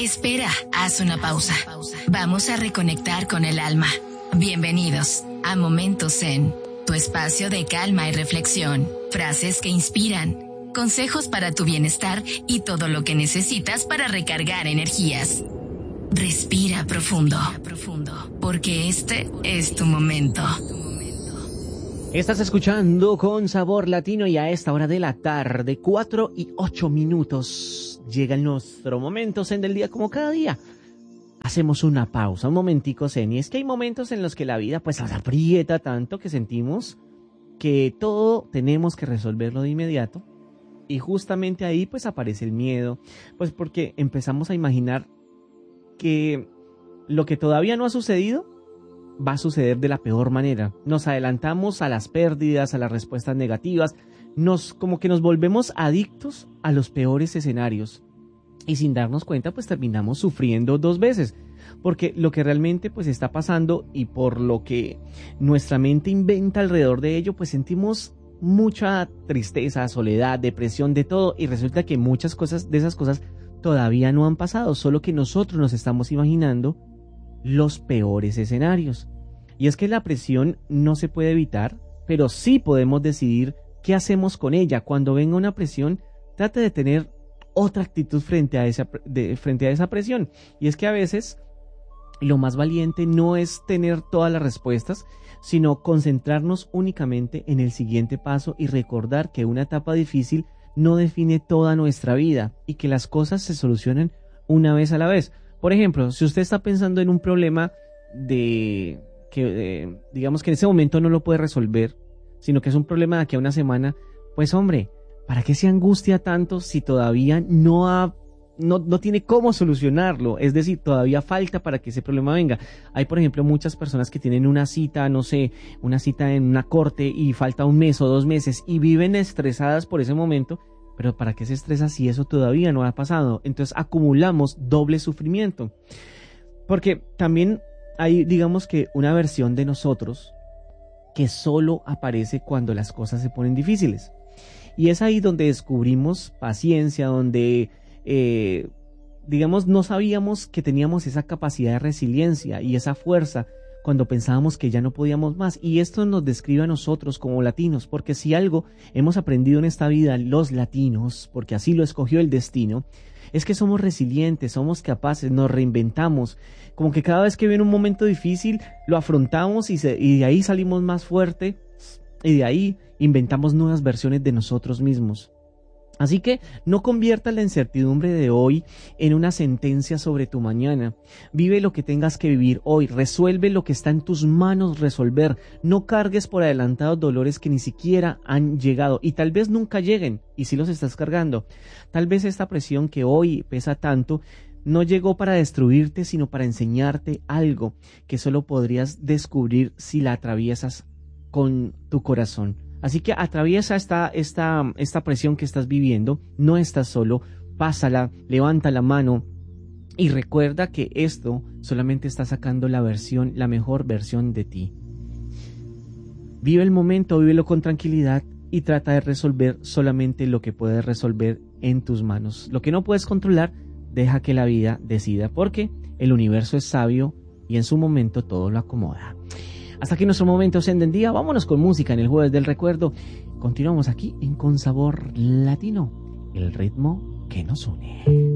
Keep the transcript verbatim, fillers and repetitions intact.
Espera, haz una pausa. Vamos a reconectar con el alma. Bienvenidos a Momentos Zen, tu espacio de calma y reflexión. Frases que inspiran, consejos para tu bienestar y todo lo que necesitas para recargar energías. Respira profundo, porque este es tu momento. Estás escuchando Con Sabor Latino y a esta hora de la tarde, cuatro y ocho minutos, llega nuestro momento zen del día como cada día. Hacemos una pausa, un momentico zen, y es que hay momentos en los que la vida pues nos aprieta tanto que sentimos que todo tenemos que resolverlo de inmediato, y justamente ahí pues aparece el miedo, pues porque empezamos a imaginar que lo que todavía no ha sucedido va a suceder de la peor manera. Nos adelantamos a las pérdidas, a las respuestas negativas, nos como que nos volvemos adictos a los peores escenarios y sin darnos cuenta pues terminamos sufriendo dos veces, porque lo que realmente pues está pasando y por lo que nuestra mente inventa alrededor de ello pues sentimos mucha tristeza, soledad, depresión, de todo, y resulta que muchas cosas de esas cosas todavía no han pasado, solo que nosotros nos estamos imaginando los peores escenarios. Y es que la presión no se puede evitar, pero sí podemos decidir qué hacemos con ella. Cuando venga una presión, trate de tener otra actitud frente a esa, de, frente a esa presión. Y es que a veces lo más valiente no es tener todas las respuestas, sino concentrarnos únicamente en el siguiente paso y recordar que una etapa difícil no define toda nuestra vida y que las cosas se solucionan una vez a la vez. Por ejemplo, si usted está pensando en un problema de que de, digamos que en ese momento no lo puede resolver, sino que es un problema de aquí a una semana, pues hombre, ¿para qué se angustia tanto si todavía no ha, no, no tiene cómo solucionarlo? Es decir, todavía falta para que ese problema venga. Hay, por ejemplo, muchas personas que tienen una cita, no sé, una cita en una corte y falta un mes o dos meses y viven estresadas por ese momento. Pero ¿para qué se estresa si eso todavía no ha pasado? Entonces acumulamos doble sufrimiento. Porque también hay, digamos que, una versión de nosotros que solo aparece cuando las cosas se ponen difíciles. Y es ahí donde descubrimos paciencia, donde, eh, digamos, no sabíamos que teníamos esa capacidad de resiliencia y esa fuerza cuando pensábamos que ya no podíamos más. Y esto nos describe a nosotros como latinos, porque si algo hemos aprendido en esta vida los latinos, porque así lo escogió el destino, es que somos resilientes, somos capaces, nos reinventamos, como que cada vez que viene un momento difícil lo afrontamos y, se, y de ahí salimos más fuerte y de ahí inventamos nuevas versiones de nosotros mismos. Así que no conviertas la incertidumbre de hoy en una sentencia sobre tu mañana. Vive lo que tengas que vivir hoy, resuelve lo que está en tus manos resolver. No cargues por adelantados dolores que ni siquiera han llegado y tal vez nunca lleguen, y si los estás cargando. Tal vez esta presión que hoy pesa tanto no llegó para destruirte, sino para enseñarte algo que solo podrías descubrir si la atraviesas con tu corazón. Así que atraviesa esta, esta, esta presión que estás viviendo, no estás solo, pásala, levanta la mano y recuerda que esto solamente está sacando la versión, la mejor versión de ti. Vive el momento, vívelo con tranquilidad y trata de resolver solamente lo que puedes resolver en tus manos. Lo que no puedes controlar, deja que la vida decida, porque el universo es sabio y en su momento todo lo acomoda. Hasta aquí nuestro momento zen del día. Vámonos con música en el Jueves del Recuerdo. Continuamos aquí en Con Sabor Latino, el ritmo que nos une.